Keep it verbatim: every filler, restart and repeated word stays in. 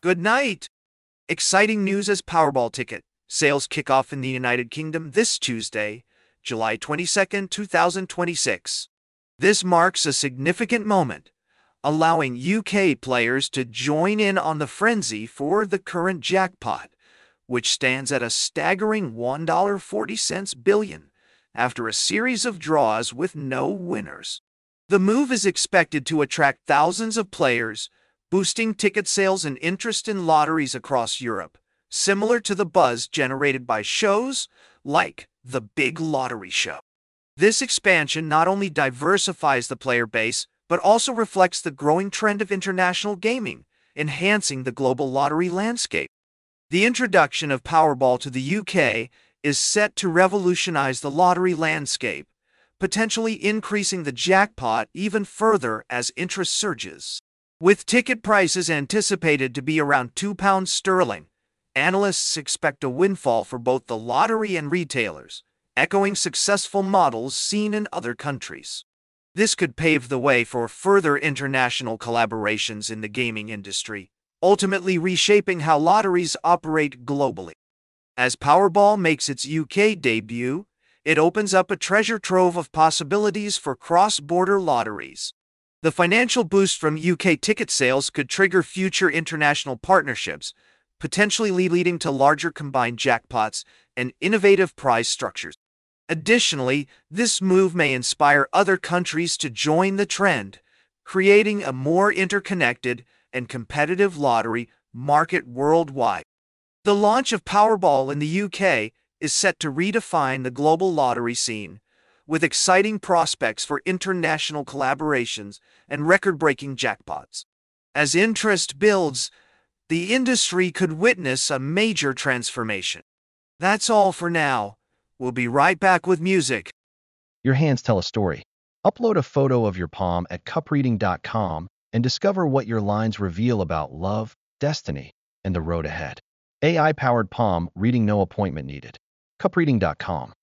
Good night. Exciting news as Powerball ticket sales kick off in the United Kingdom this Tuesday, July twenty-second, two thousand twenty-six. This marks a significant moment, allowing U K players to join in on the frenzy for the current jackpot, which stands at a staggering one dollar and forty cents billion after a series of draws with no winners. The move is expected to attract thousands of players, boosting ticket sales and interest in lotteries across Europe, similar to the buzz generated by shows like The Big Lottery Show. This expansion not only diversifies the player base, but also reflects the growing trend of international gaming, enhancing the global lottery landscape. The introduction of Powerball to the U K is set to revolutionize the lottery landscape, potentially increasing the jackpot even further as interest surges. With ticket prices anticipated to be around two pounds sterling, analysts expect a windfall for both the lottery and retailers, echoing successful models seen in other countries. This could pave the way for further international collaborations in the gaming industry, ultimately reshaping how lotteries operate globally. As Powerball makes its U K debut, it opens up a treasure trove of possibilities for cross-border lotteries. The financial boost from U K ticket sales could trigger future international partnerships, potentially leading to larger combined jackpots and innovative prize structures. Additionally, this move may inspire other countries to join the trend, creating a more interconnected and competitive lottery market worldwide. The launch of Powerball in the U K is set to redefine the global lottery scene, with exciting prospects for international collaborations and record-breaking jackpots. As interest builds, the industry could witness a major transformation. That's all for now. We'll be right back with music. Your hands tell a story. Upload a photo of your palm at cup reading dot com and discover what your lines reveal about love, destiny, and the road ahead. A I-powered palm reading, no appointment needed. cup reading dot com